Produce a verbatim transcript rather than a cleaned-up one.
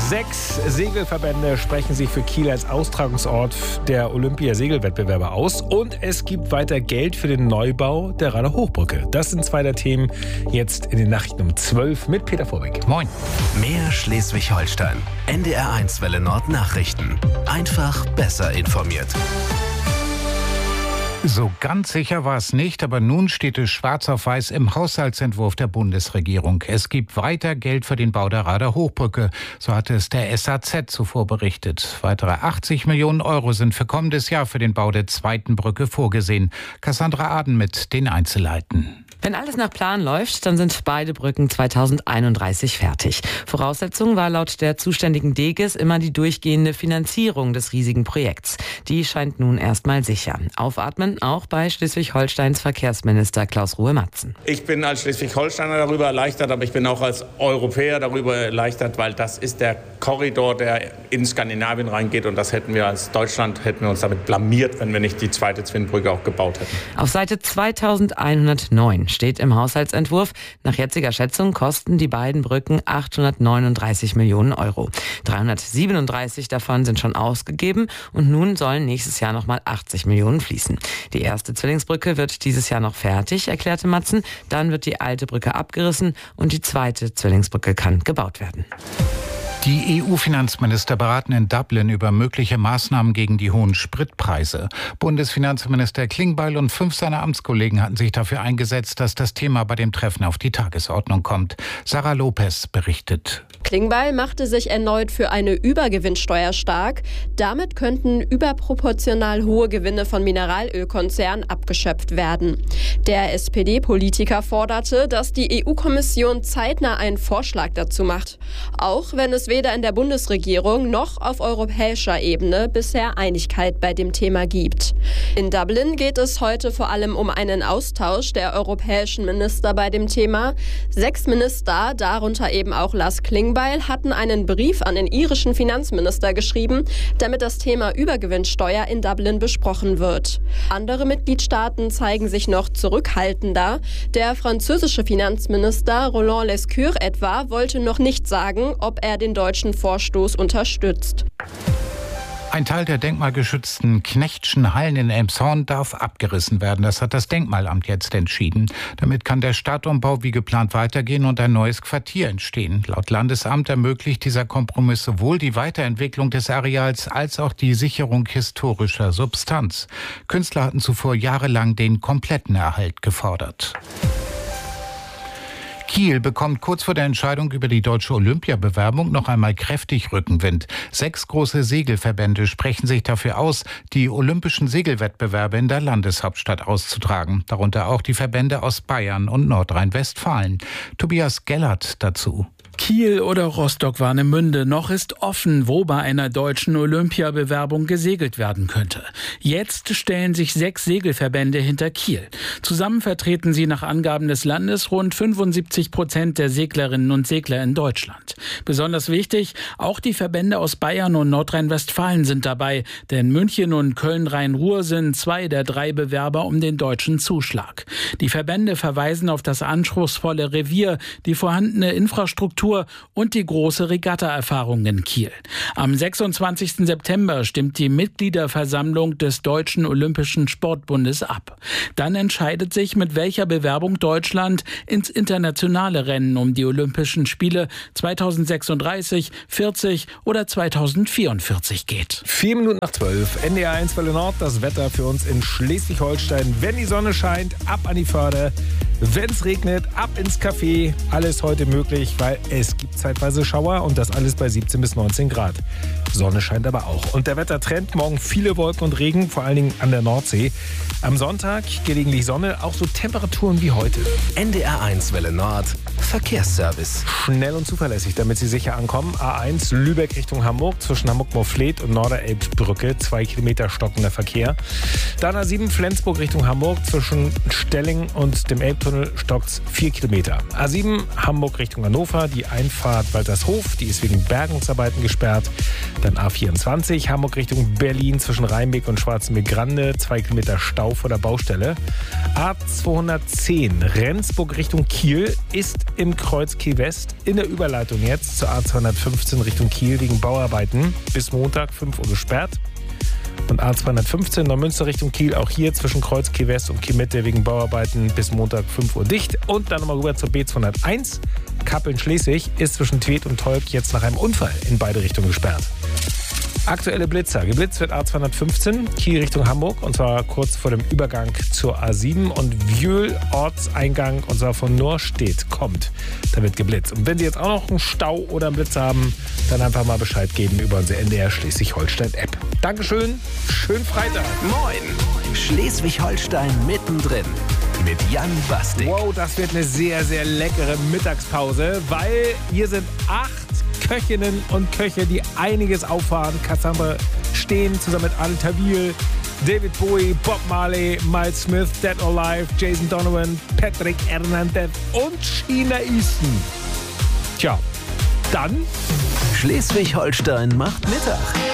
Sechs Segelverbände sprechen sich für Kiel als Austragungsort der Olympiasegelwettbewerbe aus. Und es gibt weiter Geld für den Neubau der Rader Hochbrücke. Das sind zwei der Themen jetzt in den Nachrichten um zwölf mit Peter Vorbeck. Moin. Mehr Schleswig-Holstein. N D R eins Welle Nord Nachrichten. Einfach besser informiert. So ganz sicher war es nicht, aber nun steht es schwarz auf weiß im Haushaltsentwurf der Bundesregierung. Es gibt weiter Geld für den Bau der Rader Hochbrücke, so hatte es der S A Z zuvor berichtet. Weitere achtzig Millionen Euro sind für kommendes Jahr für den Bau der zweiten Brücke vorgesehen. Cassandra Aden mit den Einzelheiten. Wenn alles nach Plan läuft, dann sind beide Brücken zweitausendeinunddreißig fertig. Voraussetzung war laut der zuständigen D G E S immer die durchgehende Finanzierung des riesigen Projekts. Die scheint nun erstmal sicher. Aufatmen auch bei Schleswig-Holsteins Verkehrsminister Klaus Ruhe-Matzen. Ich bin als Schleswig-Holsteiner darüber erleichtert, aber ich bin auch als Europäer darüber erleichtert, weil das ist der Korridor, der in Skandinavien reingeht, und das hätten wir als Deutschland, hätten wir uns damit blamiert, wenn wir nicht die zweite Zwinbrücke auch gebaut hätten. Auf Seite zweitausendeinhundertneun steht im Haushaltsentwurf, nach jetziger Schätzung kosten die beiden Brücken achthundertneununddreißig Millionen Euro. dreihundertsiebenunddreißig davon sind schon ausgegeben und nun sollen nächstes Jahr nochmal achtzig Millionen fließen. Die erste Zwillingsbrücke wird dieses Jahr noch fertig, erklärte Matzen. Dann wird die alte Brücke abgerissen und die zweite Zwillingsbrücke kann gebaut werden. Die E U-Finanzminister beraten in Dublin über mögliche Maßnahmen gegen die hohen Spritpreise. Bundesfinanzminister Klingbeil und fünf seiner Amtskollegen hatten sich dafür eingesetzt, dass das Thema bei dem Treffen auf die Tagesordnung kommt. Sarah Lopez berichtet. Klingbeil machte sich erneut für eine Übergewinnsteuer stark. Damit könnten überproportional hohe Gewinne von Mineralölkonzernen abgeschöpft werden. Der S P D-Politiker forderte, dass die E U-Kommission zeitnah einen Vorschlag dazu macht. Auch wenn es weder in der Bundesregierung noch auf europäischer Ebene bisher Einigkeit bei dem Thema gibt. In Dublin geht es heute vor allem um einen Austausch der europäischen Minister bei dem Thema. Sechs Minister, darunter eben auch Lars Klingbeil, hatten einen Brief an den irischen Finanzminister geschrieben, damit das Thema Übergewinnsteuer in Dublin besprochen wird. Andere Mitgliedstaaten zeigen sich noch zurückhaltender. Der französische Finanzminister Roland Lescure etwa wollte noch nicht sagen, ob er den deutschen Vorstoß unterstützt. Ein Teil der denkmalgeschützten Knechtschen Hallen in Elmshorn darf abgerissen werden. Das hat das Denkmalamt jetzt entschieden. Damit kann der Stadtumbau wie geplant weitergehen und ein neues Quartier entstehen. Laut Landesamt ermöglicht dieser Kompromiss sowohl die Weiterentwicklung des Areals als auch die Sicherung historischer Substanz. Künstler hatten zuvor jahrelang den kompletten Erhalt gefordert. Kiel bekommt kurz vor der Entscheidung über die deutsche Olympiabewerbung noch einmal kräftig Rückenwind. Sechs große Segelverbände sprechen sich dafür aus, die olympischen Segelwettbewerbe in der Landeshauptstadt auszutragen. Darunter auch die Verbände aus Bayern und Nordrhein-Westfalen. Tobias Gellert dazu. Kiel oder Rostock-Warnemünde, noch ist offen, wo bei einer deutschen Olympiabewerbung gesegelt werden könnte. Jetzt stellen sich sechs Segelverbände hinter Kiel. Zusammen vertreten sie nach Angaben des Landes rund fünfundsiebzig Prozent der Seglerinnen und Segler in Deutschland. Besonders wichtig, auch die Verbände aus Bayern und Nordrhein-Westfalen sind dabei, denn München und Köln-Rhein-Ruhr sind zwei der drei Bewerber um den deutschen Zuschlag. Die Verbände verweisen auf das anspruchsvolle Revier, die vorhandene Infrastruktur und die große Regatta-Erfahrung in Kiel. Am sechsundzwanzigsten September stimmt die Mitgliederversammlung des Deutschen Olympischen Sportbundes ab. Dann entscheidet sich, mit welcher Bewerbung Deutschland ins internationale Rennen um die Olympischen Spiele zweitausendsechsunddreißig, vierzig oder zweitausendvierundvierzig geht. Vier Minuten nach zwölf, N D R eins Welle Nord, das Wetter für uns in Schleswig-Holstein. Wenn die Sonne scheint, ab an die Förde. Wenn es regnet, ab ins Café. Alles heute möglich, weil es gibt zeitweise Schauer und das alles bei siebzehn bis neunzehn Grad. Sonne scheint aber auch. Und der Wettertrend, morgen viele Wolken und Regen, vor allen Dingen an der Nordsee. Am Sonntag gelegentlich Sonne, auch so Temperaturen wie heute. N D R eins Welle Nord, Verkehrsservice. Schnell und zuverlässig, damit Sie sicher ankommen. A eins Lübeck Richtung Hamburg, zwischen Hamburg-Morfleet und Norderelbbrücke, zwei Kilometer stockender Verkehr. Dann A sieben Flensburg Richtung Hamburg, zwischen Stelling und dem Elbtunnel stockt's vier Kilometer. A sieben Hamburg Richtung Hannover, die die Einfahrt Waltershof, die ist wegen Bergungsarbeiten gesperrt. Dann A vierundzwanzig, Hamburg Richtung Berlin zwischen Rheinbeck und Schwarzenbeck-Grande, zwei Kilometer Stau vor der Baustelle. A zweihundertzehn, Rendsburg Richtung Kiel, ist im Kreuz Kiel West in der Überleitung jetzt zur A zweihundertfünfzehn Richtung Kiel wegen Bauarbeiten. Bis Montag fünf Uhr gesperrt. Und A zweihundertfünfzehn Neumünster Richtung Kiel, auch hier zwischen Kreuz Kiel West und Kiel Mitte wegen Bauarbeiten bis Montag fünf Uhr dicht. Und dann nochmal rüber zur B zweihunderteins. Kappeln-Schleswig ist zwischen Tweed und Tolk jetzt nach einem Unfall in beide Richtungen gesperrt. Aktuelle Blitzer. Geblitzt wird A zweihundertfünfzehn, Kiel Richtung Hamburg, und zwar kurz vor dem Übergang zur A sieben, und Wjöhl Ortseingang, und zwar von Norstedt kommt. Da wird geblitzt. Und wenn Sie jetzt auch noch einen Stau oder einen Blitzer haben, dann einfach mal Bescheid geben über unsere N D R Schleswig-Holstein-App. Dankeschön, schönen Freitag. Moin, Schleswig-Holstein mittendrin mit Jan Bastik. Wow, das wird eine sehr, sehr leckere Mittagspause, weil hier sind acht Köchinnen und Köche, die einiges auffahren. Cassandra Steen zusammen mit Anne Tawil, David Bowie, Bob Marley, Miles Smith, Dead or Alive, Jason Donovan, Patrick Hernandez und Sheena Easton. Tja, dann Schleswig-Holstein macht Mittag.